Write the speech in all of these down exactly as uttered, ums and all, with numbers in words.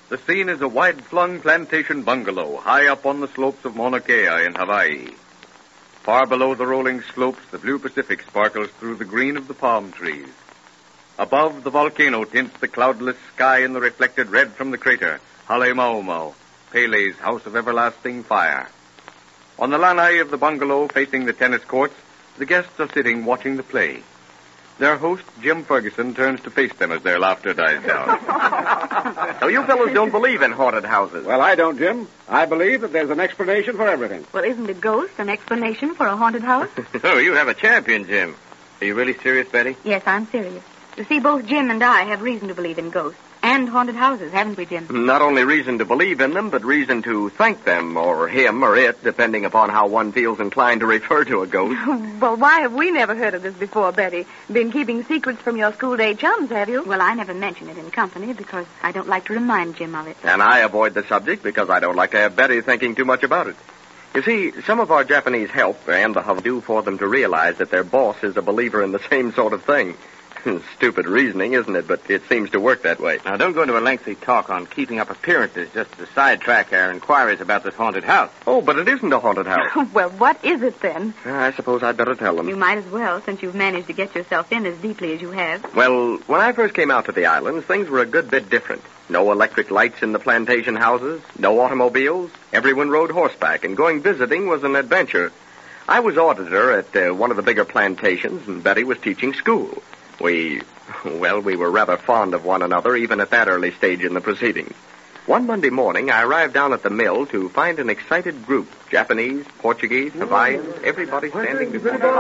The scene is a wide-flung plantation bungalow high up on the slopes of Mauna Kea in Hawaii. Far below the rolling slopes, the blue Pacific sparkles through the green of the palm trees. Above, the volcano tints the cloudless sky in the reflected red from the crater, Halemaumau, Pele's house of everlasting fire. On the lanai of the bungalow facing the tennis courts, the guests are sitting watching the play. Their host, Jim Ferguson, turns to face them as their laughter dies down. So you fellows don't believe in haunted houses? Well, I don't, Jim. I believe that there's an explanation for everything. Well, isn't a ghost an explanation for a haunted house? So you have a champion, Jim. Are you really serious, Betty? Yes, I'm serious. You see, both Jim and I have reason to believe in ghosts and haunted houses, haven't we, Jim? Not only reason to believe in them, but reason to thank them, or him, or it, depending upon how one feels inclined to refer to a ghost. Well, why have we never heard of this before, Betty? Been keeping secrets from your school-day chums, have you? Well, I never mention it in company because I don't like to remind Jim of it. And I avoid the subject because I don't like to have Betty thinking too much about it. You see, some of our Japanese help and the Hub do for them to realize that their boss is a believer in the same sort of thing. Stupid reasoning, isn't it? But it seems to work that way. Now, don't go into a lengthy talk on keeping up appearances just to sidetrack our inquiries about this haunted house. Oh, but it isn't a haunted house. Well, what is it then? I suppose I'd better tell them. You might as well, since you've managed to get yourself in as deeply as you have. Well, when I first came out to the islands, things were a good bit different. No electric lights in the plantation houses, no automobiles. Everyone rode horseback, and going visiting was an adventure. I was auditor at uh, one of the bigger plantations, and Betty was teaching school. We, well, we were rather fond of one another, even at that early stage in the proceedings. One Monday morning, I arrived down at the mill to find an excited group. Japanese, Portuguese, Hawaiians, everybody standing before the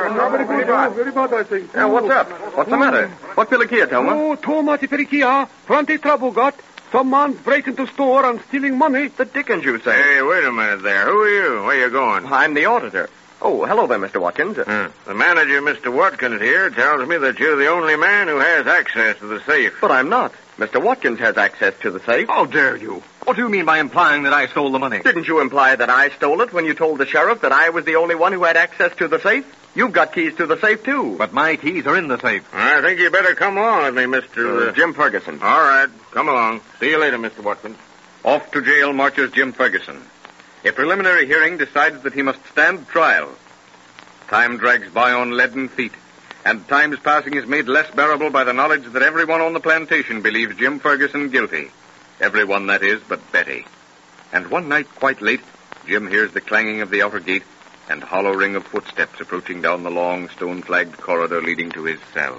Now, what's up? What's the matter? What pilikia, Toma? Oh, Toma te pilikia. Front trouble got. Someone's breaking into store and stealing money. The dickens, you say? Hey, wait a minute there. Who are you? Where you going? I'm the auditor. Oh, hello there, Mister Watkins. Uh, the manager, Mister Watkins, here, tells me that you're the only man who has access to the safe. But I'm not. Mister Watkins has access to the safe. How dare you? What do you mean by implying that I stole the money? Didn't you imply that I stole it when you told the sheriff that I was the only one who had access to the safe? You've got keys to the safe, too. But my keys are in the safe. I think you better come along with me, Mister Uh, Jim Ferguson. All right, come along. See you later, Mister Watkins. Off to jail marches Jim Ferguson. A preliminary hearing decides that he must stand trial. Time drags by on leaden feet, and time's passing is made less bearable by the knowledge that everyone on the plantation believes Jim Ferguson guilty. Everyone, that is, but Betty. And one night, quite late, Jim hears the clanging of the outer gate and hollow ring of footsteps approaching down the long, stone-flagged corridor leading to his cell.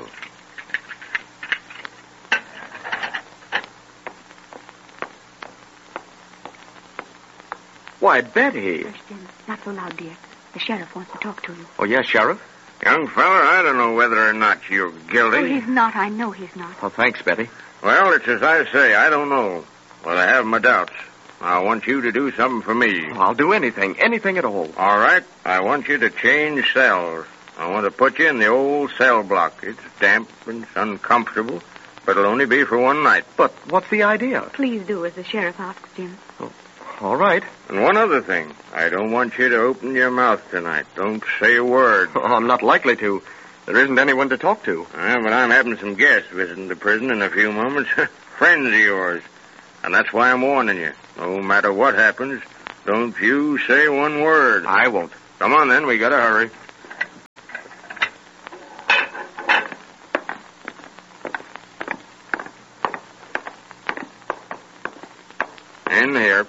Why, Betty. Hush, Jim. Not so loud, dear. The sheriff wants to talk to you. Oh, yes, Sheriff? Young fella, I don't know whether or not you're guilty. Oh, he's not. I know he's not. Oh, thanks, Betty. Well, it's as I say. I don't know. But I have my doubts. I want you to do something for me. I'll do anything, anything at all. All right. I want you to change cells. I want to put you in the old cell block. It's damp and it's uncomfortable, but it'll only be for one night. But what's the idea? Please do as the sheriff asks, Jim. Oh, all right. And one other thing. I don't want you to open your mouth tonight. Don't say a word. Oh, I'm not likely to. There isn't anyone to talk to. Uh, but I'm having some guests visiting the prison in a few moments. Friends of yours. And that's why I'm warning you. No matter what happens, don't you say one word. I won't. Come on, then. We gotta hurry. In here.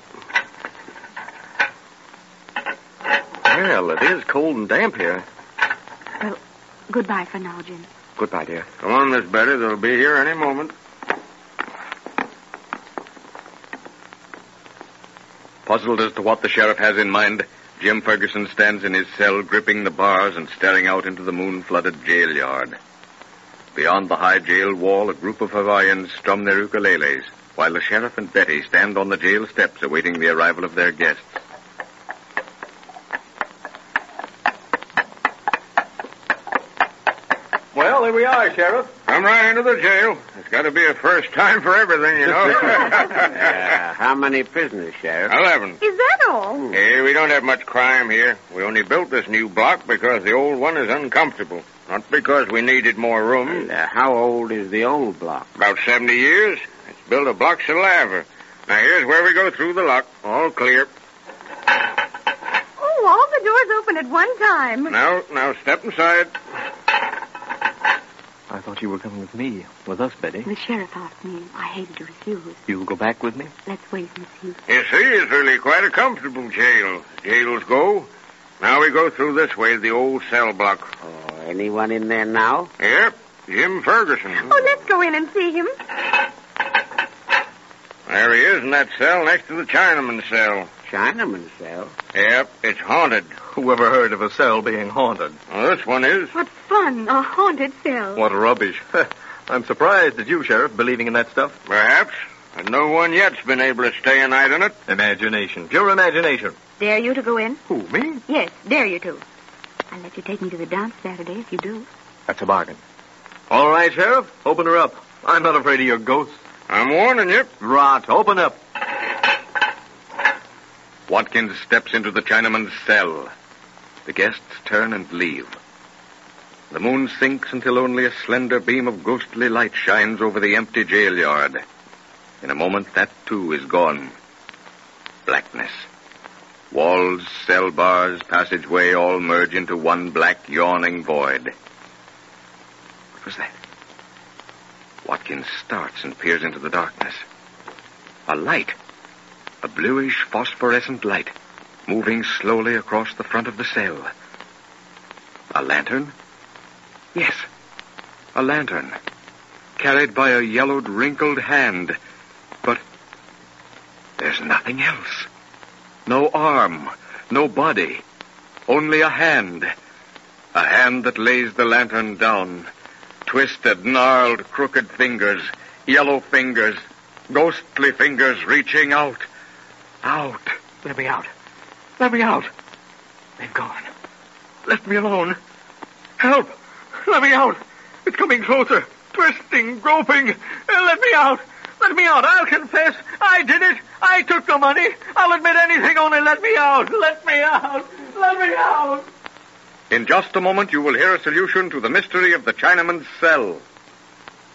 Well, it is cold and damp here. Well, goodbye for now, Jim. Goodbye, dear. Come on, Miss Betty. They'll be here any moment. Puzzled as to what the sheriff has in mind, Jim Ferguson stands in his cell, gripping the bars and staring out into the moon-flooded jail yard. Beyond the high jail wall, a group of Hawaiians strum their ukuleles, while the sheriff and Betty stand on the jail steps awaiting the arrival of their guests. Well, here we are, Sheriff. Come right into the jail. It's got to be a first time for everything, you know. uh, how many prisoners, Sheriff? Eleven. Is that all? Hey, we don't have much crime here. We only built this new block because the old one is uncomfortable. Not because we needed more room. Uh, how old is the old block? About seventy years. It's built of blocks of lava. Now, here's where we go through the lock. All clear. Oh, all the doors open at one time. Now, now, step inside. I thought you were coming with me. With us, Betty. The sheriff asked me. I hated to refuse. You'll go back with me? Let's wait and see. You see, it's really quite a comfortable jail. Jails go. Now we go through this way to the old cell block. Oh, anyone in there now? Yep, Jim Ferguson. Oh, let's go in and see him. There he is in that cell next to the Chinaman's cell. Chinaman's cell? Yep, it's haunted. Whoever heard of a cell being haunted? Well, this one is. What fun, a haunted cell. What rubbish. I'm surprised at you, Sheriff, believing in that stuff. Perhaps. And no one yet's been able to stay a night in it. Imagination. Pure imagination. Dare you to go in? Who, me? Yes, dare you to. I'll let you take me to the dance Saturday if you do. That's a bargain. All right, Sheriff. Open her up. I'm not afraid of your ghosts. I'm warning you. Rot. Open up. Watkins steps into the Chinaman's cell. The guests turn and leave. The moon sinks until only a slender beam of ghostly light shines over the empty jail yard. In a moment, that too is gone. Blackness. Walls, cell bars, passageway all merge into one black, yawning void. What was that? Watkins starts and peers into the darkness. A light. A bluish, phosphorescent light, moving slowly across the front of the cell. A lantern? Yes, a lantern, carried by a yellowed, wrinkled hand. But there's nothing else. No arm, no body, only a hand. A hand that lays the lantern down. Twisted, gnarled, crooked fingers, yellow fingers, ghostly fingers reaching out. Out. Let me out. Let me out. They've gone. Let me alone. Help. Let me out. It's coming closer. Twisting, groping. Uh, let me out. Let me out. I'll confess. I did it. I took the money. I'll admit anything, only let me out. Let me out. Let me out. In just a moment, you will hear a solution to the mystery of the Chinaman's cell.